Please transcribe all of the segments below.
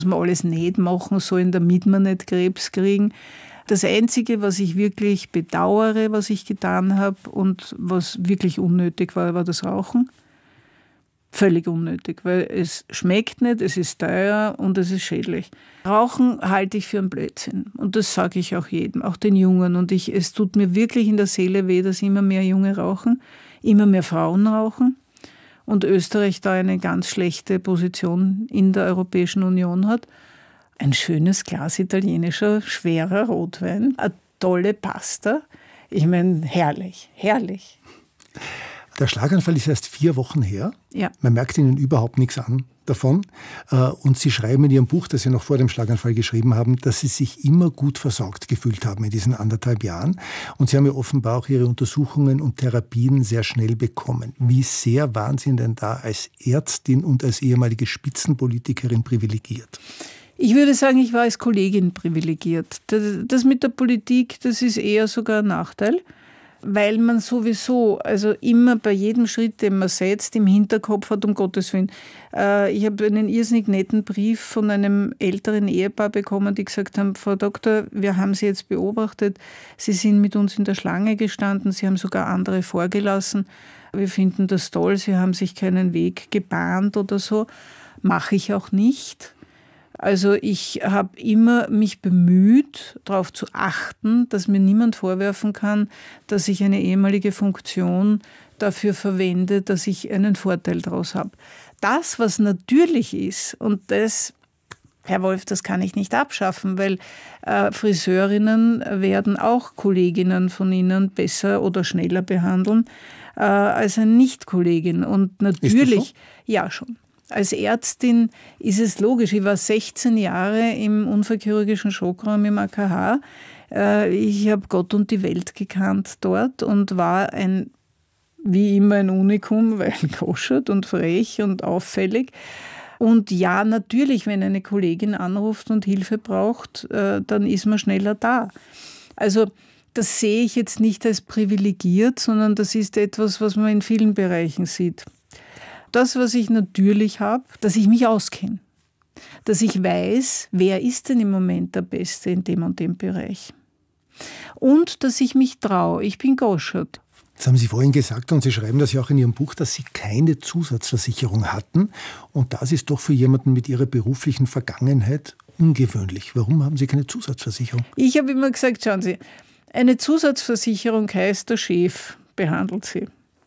was man alles nicht machen soll, damit man nicht Krebs kriegen. Das Einzige, was ich wirklich bedauere, was ich getan habe und was wirklich unnötig war, war das Rauchen. Völlig unnötig, weil es schmeckt nicht, es ist teuer und es ist schädlich. Rauchen halte ich für einen Blödsinn und das sage ich auch jedem, auch den Jungen. Und es tut mir wirklich in der Seele weh, dass immer mehr Junge rauchen, immer mehr Frauen rauchen und Österreich da eine ganz schlechte Position in der Europäischen Union hat. Ein schönes Glas italienischer, schwerer Rotwein, eine tolle Pasta. Ich meine, herrlich, herrlich. Der Schlaganfall ist erst 4 Wochen her. Ja. Man merkt Ihnen überhaupt nichts an davon. Und Sie schreiben in Ihrem Buch, das Sie noch vor dem Schlaganfall geschrieben haben, dass Sie sich immer gut versorgt gefühlt haben in diesen 1,5 Jahren. Und Sie haben ja offenbar auch Ihre Untersuchungen und Therapien sehr schnell bekommen. Wie sehr waren Sie denn da als Ärztin und als ehemalige Spitzenpolitikerin privilegiert? Ich würde sagen, ich war als Kollegin privilegiert. Das mit der Politik, das ist eher sogar ein Nachteil. Weil man sowieso, also immer bei jedem Schritt, den man setzt, im Hinterkopf hat, um Gottes Willen. Ich habe einen irrsinnig netten Brief von einem älteren Ehepaar bekommen, die gesagt haben, Frau Doktor, wir haben Sie jetzt beobachtet, Sie sind mit uns in der Schlange gestanden, Sie haben sogar andere vorgelassen. Wir finden das toll, Sie haben sich keinen Weg gebahnt oder so. Mache ich auch nicht. Also ich habe immer mich bemüht, darauf zu achten, dass mir niemand vorwerfen kann, dass ich eine ehemalige Funktion dafür verwende, dass ich einen Vorteil daraus habe. Das, was natürlich ist, und das, Herr Wolf, das kann ich nicht abschaffen, weil Friseurinnen werden auch Kolleginnen von Ihnen besser oder schneller behandeln als eine Nicht-Kollegin. Und natürlich, ist das so? Ja schon. Als Ärztin ist es logisch. Ich war 16 Jahre im unfallchirurgischen Schockraum im AKH. Ich habe Gott und die Welt gekannt dort und war wie immer ein Unikum, weil koschert und frech und auffällig. Und ja, natürlich, wenn eine Kollegin anruft und Hilfe braucht, dann ist man schneller da. Also das sehe ich jetzt nicht als privilegiert, sondern das ist etwas, was man in vielen Bereichen sieht. Das, was ich natürlich habe, dass ich mich auskenne. Dass ich weiß, wer ist denn im Moment der Beste in dem und dem Bereich. Und dass ich mich traue. Ich bin Goschert. Das haben Sie vorhin gesagt und Sie schreiben das ja auch in Ihrem Buch, dass Sie keine Zusatzversicherung hatten. Und das ist doch für jemanden mit Ihrer beruflichen Vergangenheit ungewöhnlich. Warum haben Sie keine Zusatzversicherung? Ich habe immer gesagt, schauen Sie, eine Zusatzversicherung heißt, der Chef behandelt Sie.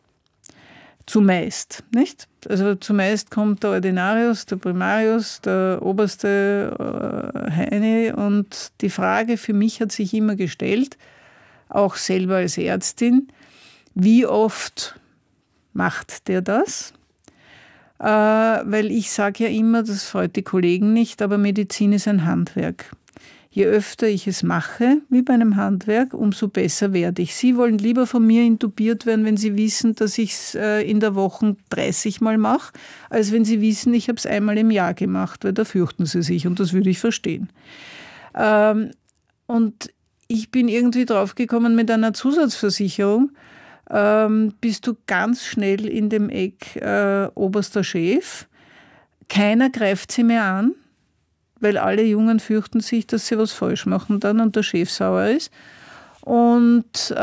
Zumeist, nicht? Also zumeist kommt der Ordinarius, der Primarius, der oberste Heini und die Frage für mich hat sich immer gestellt, auch selber als Ärztin, wie oft macht der das? Weil ich sage ja immer, das freut die Kollegen nicht, aber Medizin ist ein Handwerk. Je öfter ich es mache, wie bei einem Handwerk, umso besser werde ich. Sie wollen lieber von mir intubiert werden, wenn Sie wissen, dass ich es in der Woche 30 Mal mache, als wenn Sie wissen, ich habe es einmal im Jahr gemacht, weil da fürchten Sie sich und das würde ich verstehen. Und ich bin irgendwie draufgekommen, mit einer Zusatzversicherung bist du ganz schnell in dem Eck oberster Chef. Keiner greift sie mehr an, weil alle Jungen fürchten sich, dass sie was falsch machen dann und der Chef sauer ist. Und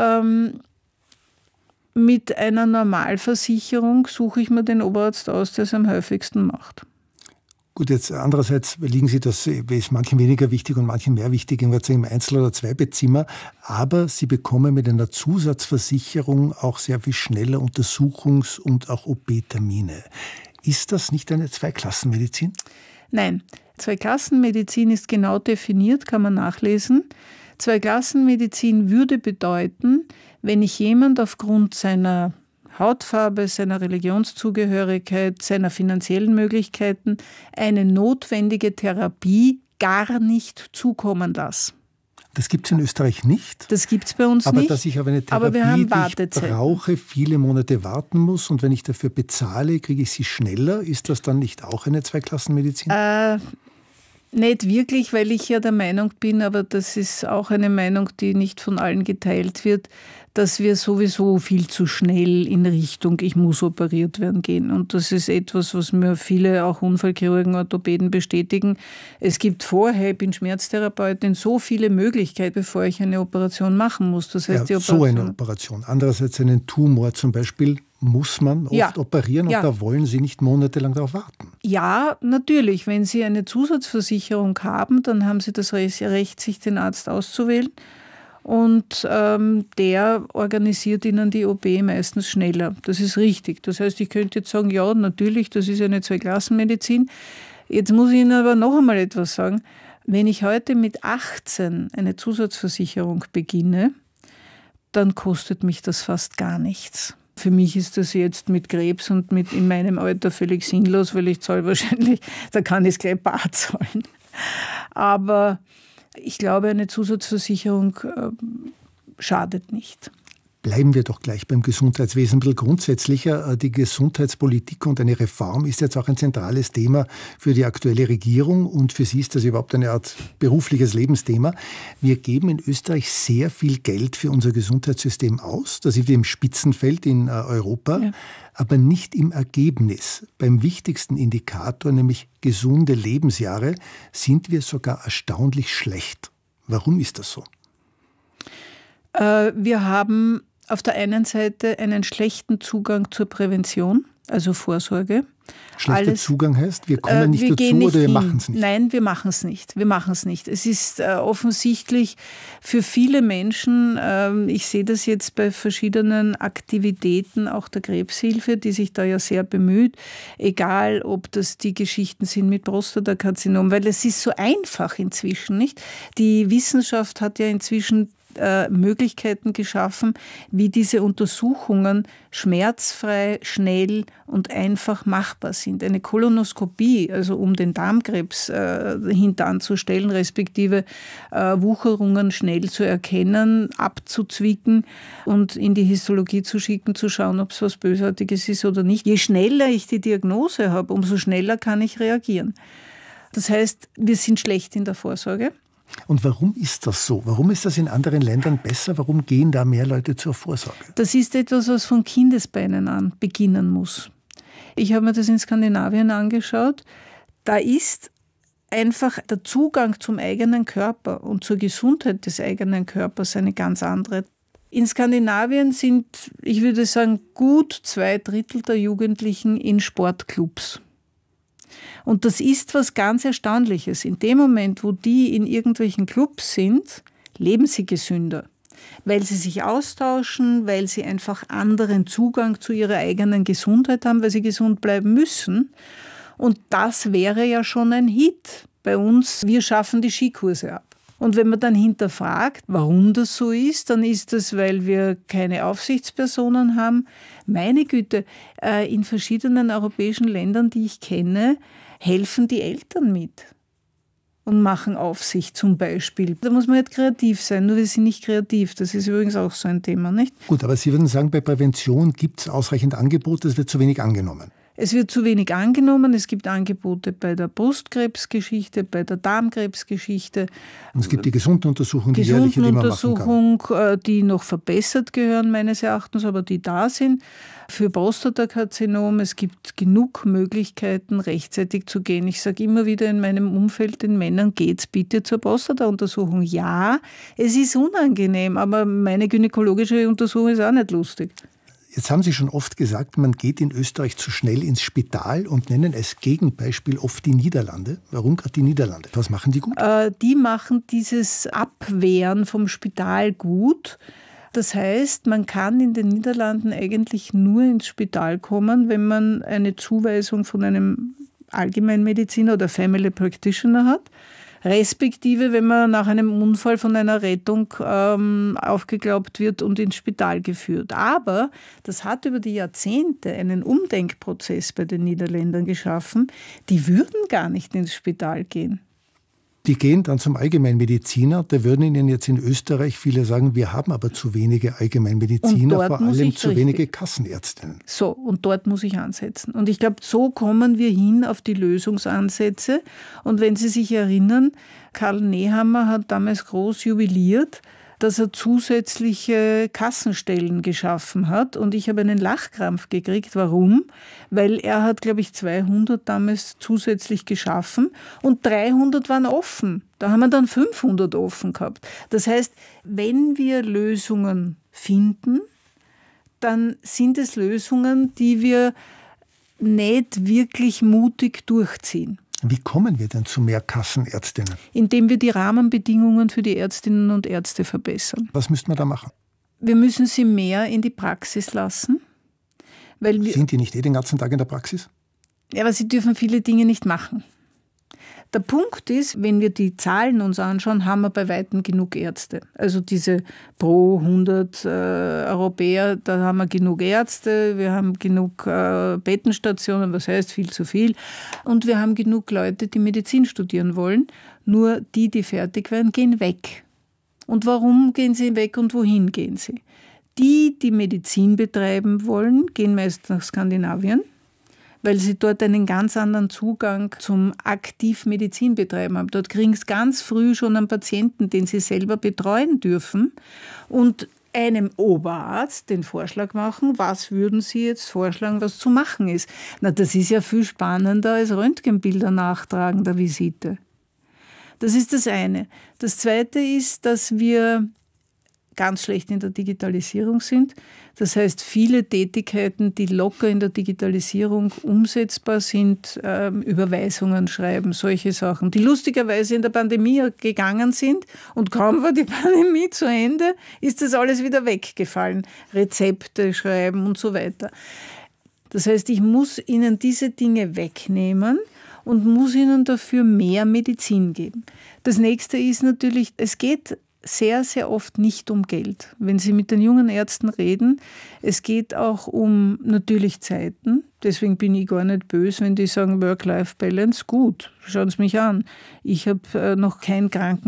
mit einer Normalversicherung suche ich mir den Oberarzt aus, der es am häufigsten macht. Gut, jetzt andererseits liegen Sie, das ist manchen weniger wichtig und manchen mehr wichtig, im Einzel- oder Zweibettzimmer, aber Sie bekommen mit einer Zusatzversicherung auch sehr viel schneller Untersuchungs- und auch OP-Termine. Ist das nicht eine Zweiklassenmedizin? Nein. Zweiklassenmedizin ist genau definiert, kann man nachlesen. Zweiklassenmedizin würde bedeuten, wenn ich jemand aufgrund seiner Hautfarbe, seiner Religionszugehörigkeit, seiner finanziellen Möglichkeiten eine notwendige Therapie gar nicht zukommen lasse. Das gibt es in Österreich nicht. Das gibt es bei uns aber nicht. Dass ich aber eine Therapie, die ich brauche, viele Monate warten muss und wenn ich dafür bezahle, kriege ich sie schneller. Ist das dann nicht auch eine Zweiklassenmedizin? Nicht wirklich, weil ich ja der Meinung bin, aber das ist auch eine Meinung, die nicht von allen geteilt wird, dass wir sowieso viel zu schnell in Richtung ich muss operiert werden gehen. Und das ist etwas, was mir viele auch Unfallchirurgen, Orthopäden bestätigen. Es gibt vorher, ich bin Schmerztherapeutin, so viele Möglichkeiten, bevor ich eine Operation machen muss. Das heißt, die Operation, so eine Operation. Andererseits einen Tumor zum Beispiel muss man oft operieren und da wollen Sie nicht monatelang darauf warten. Ja, natürlich. Wenn Sie eine Zusatzversicherung haben, dann haben Sie das Recht, sich den Arzt auszuwählen. Und der organisiert Ihnen die OP meistens schneller. Das ist richtig. Das heißt, ich könnte jetzt sagen, ja, natürlich, das ist eine Zweiklassenmedizin. Jetzt muss ich Ihnen aber noch einmal etwas sagen. Wenn ich heute mit 18 eine Zusatzversicherung beginne, dann kostet mich das fast gar nichts. Für mich ist das jetzt mit Krebs und in meinem Alter völlig sinnlos, weil ich zahle wahrscheinlich, da kann ich es gleich bar zahlen. Aber ich glaube, eine Zusatzversicherung schadet nicht. Bleiben wir doch gleich beim Gesundheitswesen ein bisschen grundsätzlicher. Die Gesundheitspolitik und eine Reform ist jetzt auch ein zentrales Thema für die aktuelle Regierung und für Sie ist das überhaupt eine Art berufliches Lebensthema. Wir geben in Österreich sehr viel Geld für unser Gesundheitssystem aus. Da sind wir im Spitzenfeld in Europa, aber nicht im Ergebnis. Beim wichtigsten Indikator, nämlich gesunde Lebensjahre, sind wir sogar erstaunlich schlecht. Warum ist das so? Wir haben auf der einen Seite einen schlechten Zugang zur Prävention, also Vorsorge. Schlechter Zugang heißt, wir kommen nicht dazu oder wir machen es nicht? Nein, wir machen es nicht. Wir machen es nicht. Es ist offensichtlich für viele Menschen, ich sehe das jetzt bei verschiedenen Aktivitäten, auch der Krebshilfe, die sich da ja sehr bemüht, egal ob das die Geschichten sind mit Prostatakarzinom, weil es ist so einfach inzwischen, nicht? Die Wissenschaft hat ja inzwischen Möglichkeiten geschaffen, wie diese Untersuchungen schmerzfrei, schnell und einfach machbar sind. Eine Kolonoskopie, also um den Darmkrebs hintanzustellen, respektive Wucherungen schnell zu erkennen, abzuzwicken und in die Histologie zu schicken, zu schauen, ob es was Bösartiges ist oder nicht. Je schneller ich die Diagnose habe, umso schneller kann ich reagieren. Das heißt, wir sind schlecht in der Vorsorge. Und warum ist das so? Warum ist das in anderen Ländern besser? Warum gehen da mehr Leute zur Vorsorge? Das ist etwas, was von Kindesbeinen an beginnen muss. Ich habe mir das in Skandinavien angeschaut. Da ist einfach der Zugang zum eigenen Körper und zur Gesundheit des eigenen Körpers eine ganz andere. In Skandinavien sind, ich würde sagen, gut 2/3 der Jugendlichen in Sportclubs. Und das ist was ganz Erstaunliches. In dem Moment, wo die in irgendwelchen Clubs sind, leben sie gesünder. Weil sie sich austauschen, weil sie einfach anderen Zugang zu ihrer eigenen Gesundheit haben, weil sie gesund bleiben müssen. Und das wäre ja schon ein Hit bei uns. Wir schaffen die Skikurse ab. Und wenn man dann hinterfragt, warum das so ist, dann ist das, weil wir keine Aufsichtspersonen haben. Meine Güte, in verschiedenen europäischen Ländern, die ich kenne, helfen die Eltern mit und machen Aufsicht zum Beispiel. Da muss man halt kreativ sein, nur wir sind nicht kreativ. Das ist übrigens auch so ein Thema, nicht? Gut, aber Sie würden sagen, bei Prävention gibt es ausreichend Angebote, es wird zu wenig angenommen. Es wird zu wenig angenommen. Es gibt Angebote bei der Brustkrebsgeschichte, bei der Darmkrebsgeschichte. Und es gibt die Gesundenuntersuchung, die jährliche, die man machen kann. Die noch verbessert gehören meines Erachtens, aber die da sind. Für Prostatakarzinom, es gibt genug Möglichkeiten, rechtzeitig zu gehen. Ich sage immer wieder in meinem Umfeld den Männern, geht's bitte zur Prostatauntersuchung. Ja, es ist unangenehm, aber meine gynäkologische Untersuchung ist auch nicht lustig. Jetzt haben Sie schon oft gesagt, man geht in Österreich zu schnell ins Spital und nennen als Gegenbeispiel oft die Niederlande. Warum gerade die Niederlande? Was machen die gut? Die machen dieses Abwehren vom Spital gut. Das heißt, man kann in den Niederlanden eigentlich nur ins Spital kommen, wenn man eine Zuweisung von einem Allgemeinmediziner oder Family Practitioner hat. Respektive, wenn man nach einem Unfall von einer Rettung aufgeglaubt wird und ins Spital geführt. Aber das hat über die Jahrzehnte einen Umdenkprozess bei den Niederländern geschaffen. Die würden gar nicht ins Spital gehen. Die gehen dann zum Allgemeinmediziner. Da würden Ihnen jetzt in Österreich viele sagen, wir haben aber zu wenige Allgemeinmediziner, vor allem zu wenige Kassenärztinnen. So, und dort muss ich ansetzen. Und ich glaube, so kommen wir hin auf die Lösungsansätze. Und wenn Sie sich erinnern, Karl Nehammer hat damals groß jubiliert, dass er zusätzliche Kassenstellen geschaffen hat. Und ich habe einen Lachkrampf gekriegt. Warum? Weil er hat, glaube ich, 200 damals zusätzlich geschaffen und 300 waren offen. Da haben wir dann 500 offen gehabt. Das heißt, wenn wir Lösungen finden, dann sind es Lösungen, die wir nicht wirklich mutig durchziehen. Wie kommen wir denn zu mehr Kassenärztinnen? Indem wir die Rahmenbedingungen für die Ärztinnen und Ärzte verbessern. Was müsste man da machen? Wir müssen sie mehr in die Praxis lassen. Sind die nicht den ganzen Tag in der Praxis? Ja, aber sie dürfen viele Dinge nicht machen. Der Punkt ist, wenn wir die Zahlen uns anschauen, haben wir bei weitem genug Ärzte. Also diese pro 100 Europäer, da haben wir genug Ärzte, wir haben genug Bettenstationen, was heißt viel zu viel. Und wir haben genug Leute, die Medizin studieren wollen. Nur die fertig werden, gehen weg. Und warum gehen sie weg und wohin gehen sie? Die Medizin betreiben wollen, gehen meist nach Skandinavien, weil sie dort einen ganz anderen Zugang zum aktiv Medizin betreiben haben. Dort kriegen sie ganz früh schon einen Patienten, den sie selber betreuen dürfen und einem Oberarzt den Vorschlag machen, was würden Sie jetzt vorschlagen, was zu machen ist. Na, das ist ja viel spannender als Röntgenbilder nachtragen der Visite. Das ist das eine. Das zweite ist, dass wir ganz schlecht in der Digitalisierung sind. Das heißt, viele Tätigkeiten, die locker in der Digitalisierung umsetzbar sind, Überweisungen schreiben, solche Sachen, die lustigerweise in der Pandemie gegangen sind und kaum war die Pandemie zu Ende, ist das alles wieder weggefallen. Rezepte schreiben und so weiter. Das heißt, ich muss ihnen diese Dinge wegnehmen und muss ihnen dafür mehr Medizin geben. Das nächste ist natürlich, es geht sehr, sehr oft nicht um Geld. Wenn Sie mit den jungen Ärzten reden, es geht auch um natürlich Zeiten. Deswegen bin ich gar nicht böse, wenn die sagen Work-Life-Balance. Gut, schauen Sie mich an. Ich habe noch kein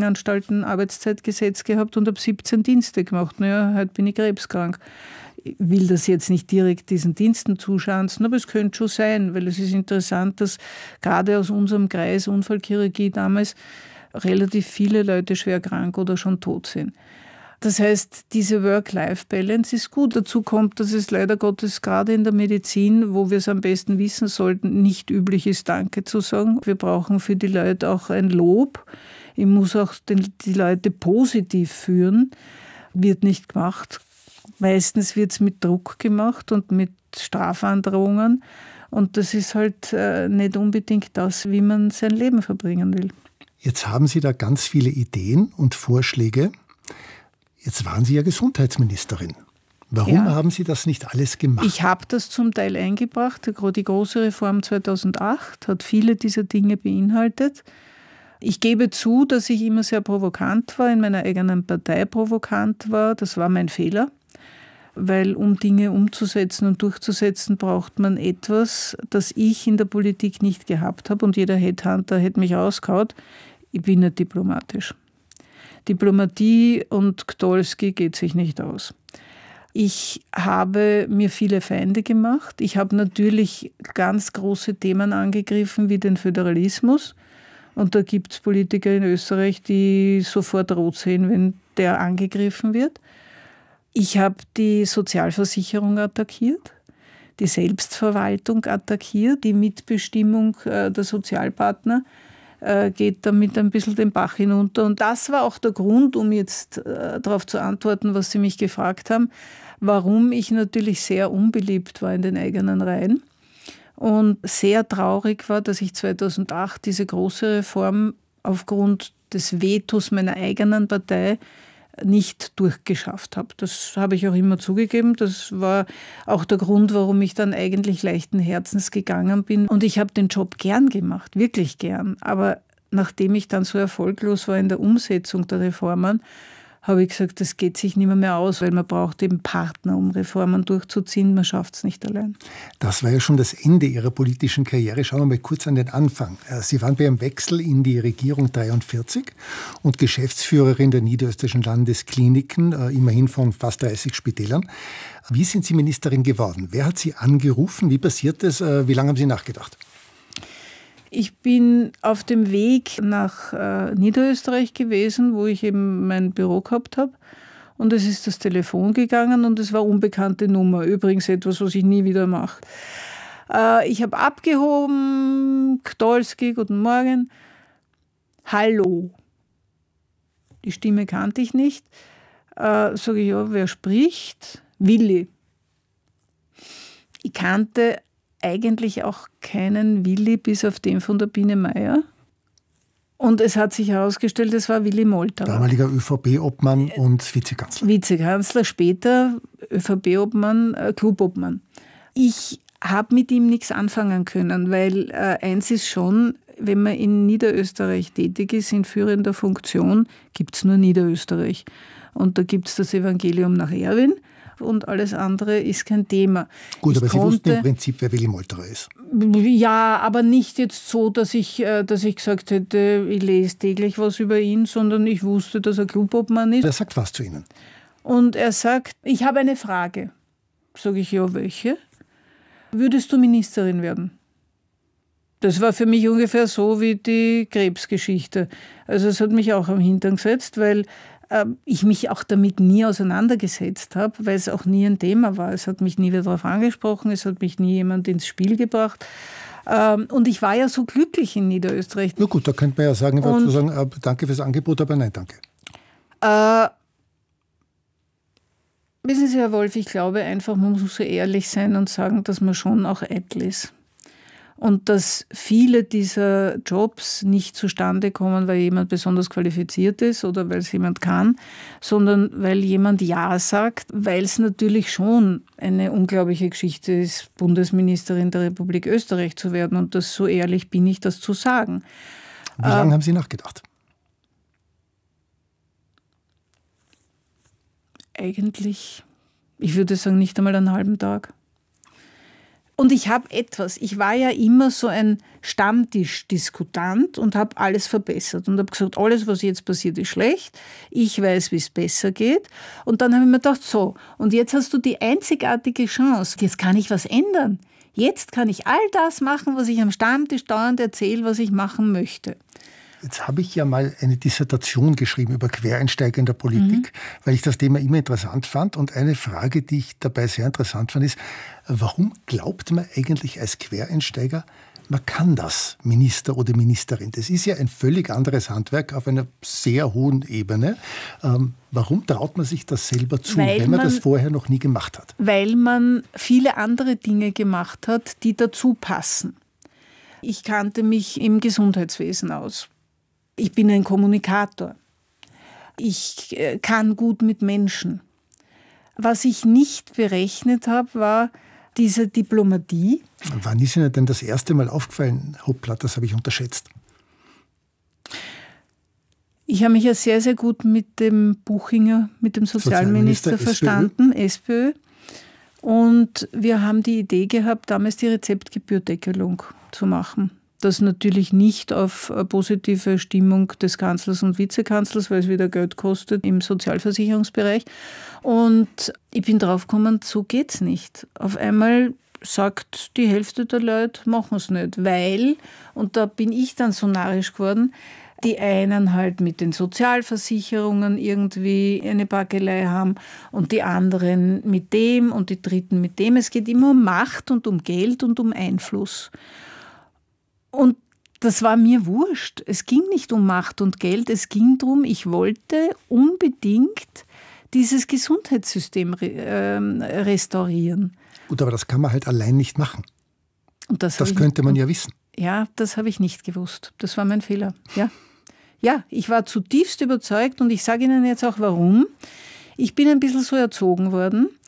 Krankenanstalten-Arbeitszeitgesetz gehabt und habe 17 Dienste gemacht. Naja, heute bin ich krebskrank. Ich will das jetzt nicht direkt diesen Diensten zuschanzen, aber es könnte schon sein, weil es ist interessant, dass gerade aus unserem Kreis Unfallchirurgie damals relativ viele Leute schwer krank oder schon tot sind. Das heißt, diese Work-Life-Balance ist gut. Dazu kommt, dass es leider Gottes gerade in der Medizin, wo wir es am besten wissen sollten, nicht üblich ist, Danke zu sagen. Wir brauchen für die Leute auch ein Lob. Ich muss auch die Leute positiv führen. Wird nicht gemacht. Meistens wird es mit Druck gemacht und mit Strafandrohungen. Und das ist halt nicht unbedingt das, wie man sein Leben verbringen will. Jetzt haben Sie da ganz viele Ideen und Vorschläge. Jetzt waren Sie ja Gesundheitsministerin. Warum haben Sie das nicht alles gemacht? Ich habe das zum Teil eingebracht. Die große Reform 2008 hat viele dieser Dinge beinhaltet. Ich gebe zu, dass ich immer sehr provokant war, in meiner eigenen Partei provokant war. Das war mein Fehler. Weil um Dinge umzusetzen und durchzusetzen, braucht man etwas, das ich in der Politik nicht gehabt habe. Und jeder Headhunter hätte mich ausgehauen. Ich bin nicht diplomatisch. Diplomatie und Gdolski geht sich nicht aus. Ich habe mir viele Feinde gemacht. Ich habe natürlich ganz große Themen angegriffen, wie den Föderalismus. Und da gibt es Politiker in Österreich, die sofort rot sehen, wenn der angegriffen wird. Ich habe die Sozialversicherung attackiert, die Selbstverwaltung attackiert, die Mitbestimmung der Sozialpartner geht damit ein bisschen den Bach hinunter. Und das war auch der Grund, um jetzt darauf zu antworten, was Sie mich gefragt haben, warum ich natürlich sehr unbeliebt war in den eigenen Reihen und sehr traurig war, dass ich 2008 diese große Reform aufgrund des Vetos meiner eigenen Partei nicht durchgeschafft habe. Das habe ich auch immer zugegeben. Das war auch der Grund, warum ich dann eigentlich leichten Herzens gegangen bin. Und ich habe den Job gern gemacht, wirklich gern. Aber nachdem ich dann so erfolglos war in der Umsetzung der Reformen, habe ich gesagt, das geht sich nicht mehr aus, weil man braucht eben Partner, um Reformen durchzuziehen. Man schafft es nicht allein. Das war ja schon das Ende Ihrer politischen Karriere. Schauen wir mal kurz an den Anfang. Sie waren bei einem Wechsel in die Regierung 43 und Geschäftsführerin der Niederösterreichischen Landeskliniken, immerhin von fast 30 Spitälern. Wie sind Sie Ministerin geworden? Wer hat Sie angerufen? Wie passiert das? Wie lange haben Sie nachgedacht? Ich bin auf dem Weg nach Niederösterreich gewesen, wo ich eben mein Büro gehabt habe. Und es ist das Telefon gegangen und es war unbekannte Nummer. Übrigens etwas, was ich nie wieder mache. Ich habe abgehoben, Gdolski, guten Morgen. Hallo. Die Stimme kannte ich nicht. Sage ich, ja, wer spricht? Willi. Ich kannte eigentlich auch keinen Willi, bis auf den von der Biene Meier. Und es hat sich herausgestellt, es war Willi Molterer. Damaliger ÖVP-Obmann und Vizekanzler. Vizekanzler, später ÖVP-Obmann, Club-Obmann. Ich habe mit ihm nichts anfangen können, weil eins ist schon, wenn man in Niederösterreich tätig ist, in führender Funktion, gibt es nur Niederösterreich. Und da gibt es das Evangelium nach Erwin. Und alles andere ist kein Thema. Gut, aber Sie wussten im Prinzip, wer Willi Molterer ist. Ja, aber nicht jetzt so, dass ich gesagt hätte, ich lese täglich was über ihn, sondern ich wusste, dass er Clubobmann ist. Er sagt was zu Ihnen. Und er sagt, ich habe eine Frage. Sage ich, ja, welche? Würdest du Ministerin werden? Das war für mich ungefähr so wie die Krebsgeschichte. Also es hat mich auch am Hintern gesetzt, weil ich mich auch damit nie auseinandergesetzt habe, weil es auch nie ein Thema war. Es hat mich nie wieder darauf angesprochen, es hat mich nie jemand ins Spiel gebracht. Und ich war ja so glücklich in Niederösterreich. Na gut, da könnte man ja sagen, danke fürs Angebot, aber nein, danke. Wissen Sie, Herr Wolf, ich glaube einfach, man muss so ehrlich sein und sagen, dass man schon auch eitel ist. Und dass viele dieser Jobs nicht zustande kommen, weil jemand besonders qualifiziert ist oder weil es jemand kann, sondern weil jemand Ja sagt, weil es natürlich schon eine unglaubliche Geschichte ist, Bundesministerin der Republik Österreich zu werden. Und das, so ehrlich bin ich, das zu sagen. Wie lange haben Sie nachgedacht? Eigentlich, ich würde sagen, nicht einmal einen halben Tag. Und ich war ja immer so ein Stammtischdiskutant und habe alles verbessert und habe gesagt, alles, was jetzt passiert, ist schlecht. Ich weiß, wie es besser geht. Und dann habe ich mir gedacht, so, und jetzt hast du die einzigartige Chance. Jetzt kann ich was ändern. Jetzt kann ich all das machen, was ich am Stammtisch dauernd erzähle, was ich machen möchte. Jetzt habe ich ja mal eine Dissertation geschrieben über Quereinsteiger in der Politik, weil ich das Thema immer interessant fand. Und eine Frage, die ich dabei sehr interessant fand, ist, warum glaubt man eigentlich als Quereinsteiger, man kann das, Minister oder Ministerin? Das ist ja ein völlig anderes Handwerk auf einer sehr hohen Ebene. Warum traut man sich das selber zu, wenn man das vorher noch nie gemacht hat? Weil man viele andere Dinge gemacht hat, die dazu passen. Ich kannte mich im Gesundheitswesen aus. Ich bin ein Kommunikator. Ich kann gut mit Menschen. Was ich nicht berechnet habe, war diese Diplomatie. Wann ist Ihnen denn das erste Mal aufgefallen, hoppla, das habe ich unterschätzt? Ich habe mich ja sehr, sehr gut mit dem Buchinger, mit dem Sozialminister verstanden, SPÖ. Und wir haben die Idee gehabt, damals die Rezeptgebührdeckelung zu machen. Das natürlich nicht auf positive Stimmung des Kanzlers und Vizekanzlers, weil es wieder Geld kostet im Sozialversicherungsbereich. Und ich bin drauf gekommen, so geht's nicht. Auf einmal sagt die Hälfte der Leute, machen es nicht, weil, und da bin ich dann so narrisch geworden, die einen halt mit den Sozialversicherungen irgendwie eine Backelei haben und die anderen mit dem und die Dritten mit dem. Es geht immer um Macht und um Geld und um Einfluss. Und das war mir wurscht. Es ging nicht um Macht und Geld, es ging darum, ich wollte unbedingt dieses Gesundheitssystem restaurieren. Gut, aber das kann man halt allein nicht machen. Und das könnte man ja wissen. Ja, das habe ich nicht gewusst. Das war mein Fehler. Ja, ich war zutiefst überzeugt und ich sage Ihnen jetzt auch warum. Ich bin ein bisschen so erzogen worden.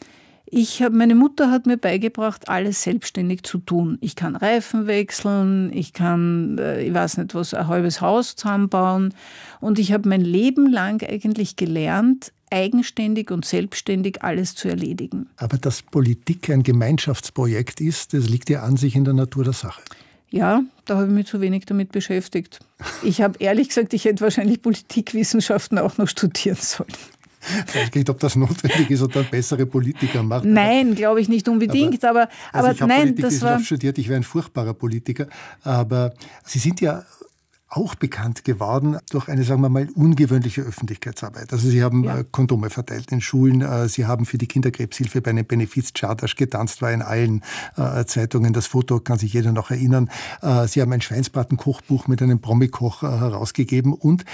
Meine Mutter hat mir beigebracht, alles selbstständig zu tun. Ich kann Reifen wechseln, ich kann, ich weiß nicht was, ein halbes Haus zusammenbauen. Und ich habe mein Leben lang eigentlich gelernt, eigenständig und selbstständig alles zu erledigen. Aber dass Politik ein Gemeinschaftsprojekt ist, das liegt ja an sich in der Natur der Sache. Ja, da habe ich mich zu wenig damit beschäftigt. Ich habe ehrlich gesagt, ich hätte wahrscheinlich Politikwissenschaften auch noch studieren sollen. Ich weiß nicht, ob das notwendig ist und dann bessere Politiker macht. Nein, glaube ich nicht unbedingt. Aber ich habe nein, Politikwissenschaft studiert, ich wäre ein furchtbarer Politiker. Aber Sie sind ja auch bekannt geworden durch eine, sagen wir mal, ungewöhnliche Öffentlichkeitsarbeit. Also Sie haben Kondome verteilt in Schulen, Sie haben für die Kinderkrebshilfe bei einem Benefiz-Chartasch getanzt, war in allen Zeitungen. Das Foto kann sich jeder noch erinnern. Sie haben ein Schweinsbraten-Kochbuch mit einem Promi-Koch herausgegeben und